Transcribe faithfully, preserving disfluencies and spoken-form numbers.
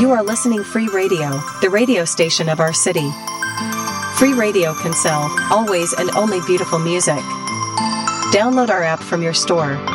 You are listening Free Radio, the radio station of our city. Free Radio can sell, always and only beautiful music. Download our app from your store